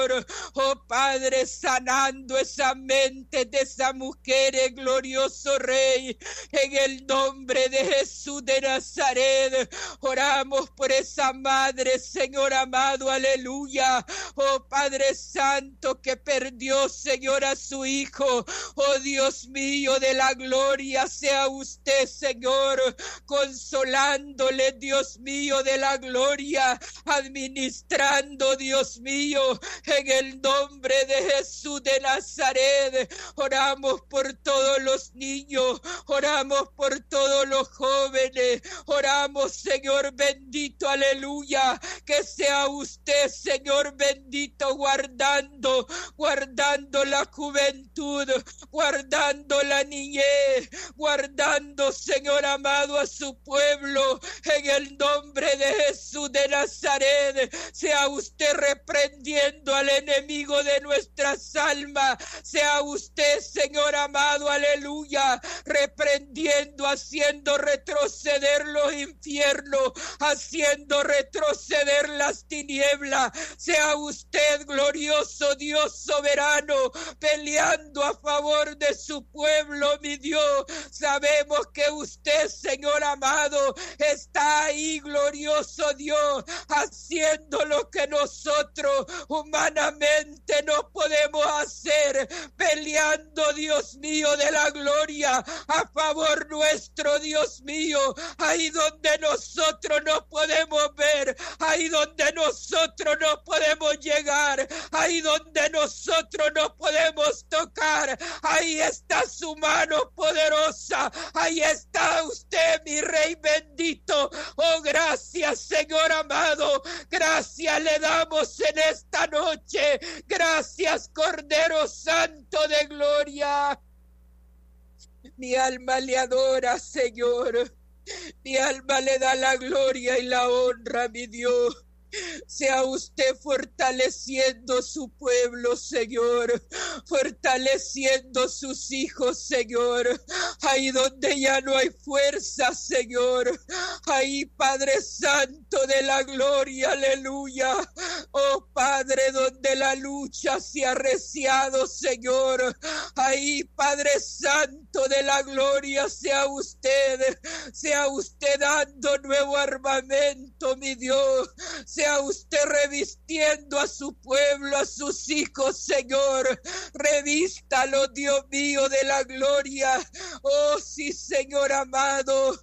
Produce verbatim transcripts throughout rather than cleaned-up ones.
Oh Padre, sanando esa mente de esa mujer, glorioso Rey, en el nombre de Jesús de Nazaret. Oramos por esa madre, Señor amado, aleluya. Oh Padre Santo, que perdió, Señor, a su hijo. Oh Dios mío de la gloria, sea usted, Señor, consolándole, Dios mío de la gloria, administrando, Dios mío, en el nombre de Jesús de Nazaret. Oramos por todos los niños, oramos por todos los jóvenes, oramos, Señor bendito, aleluya, que sea usted, Señor bendito, guardando, guardando la juventud, guardando la niñez, guardando, Señor amado, a su pueblo, en el nombre de Jesús de Nazaret. Sea usted reprendiendo al enemigo de nuestras almas, sea usted, Señor amado, aleluya, reprendiendo, haciendo retroceder los infiernos, haciendo retroceder las tinieblas. Sea usted, glorioso Dios soberano, peleando a favor de su pueblo, mi Dios. Sabemos que usted, Señor amado, está ahí, glorioso Dios, haciendo lo que nosotros humanamente no podemos hacer, peleando, Dios mío de la gloria, a favor nuestro, Dios mío, ahí donde nosotros no podemos ver, ahí donde nosotros no podemos llegar, ahí donde nosotros no podemos tocar, ahí está su mano poderosa, ahí está usted, mi Rey bendito. Oh, gracias, Señor amado, gracias le damos en esta noche, gracias, Cordero Santo de gloria. Mi alma le adora, Señor, mi alma le da la gloria y la honra, mi Dios. Sea usted fortaleciendo su pueblo, Señor, fortaleciendo sus hijos, Señor, ahí donde ya no hay fuerza, Señor, ahí, Padre Santo de la gloria, aleluya. Oh Padre, donde la lucha se ha arreciado, Señor, ahí, Padre Santo de la gloria, sea usted, sea usted dando nuevo armamento, mi Dios, sea usted revistiendo a su pueblo, a sus hijos, Señor. Revístalo, Dios mío, de la gloria. Oh, sí, Señor amado,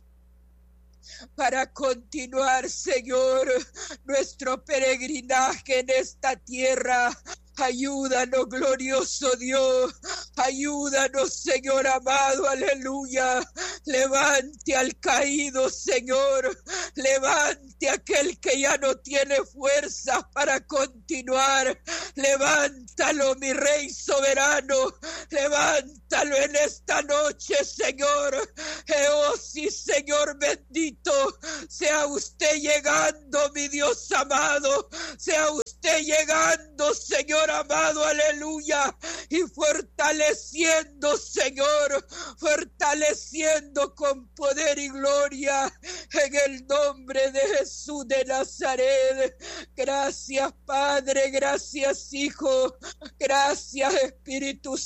para continuar, Señor, nuestro peregrinaje en esta tierra. Ayúdanos, glorioso Dios, ayúdanos, Señor amado, aleluya. Levante al caído, Señor, levante a aquel que ya no tiene fuerzas para continuar. Levántalo, mi Rey soberano, levántalo en esta noche, Señor. Oh, sí, Señor bendito, sea usted llegando, mi Dios amado, sea usted llegando, Señor amado, aleluya, y fortaleciendo, Señor, fortaleciendo con poder y gloria, en el nombre de Jesús de Nazaret. Gracias, Padre, gracias, Hijo, gracias, Espíritu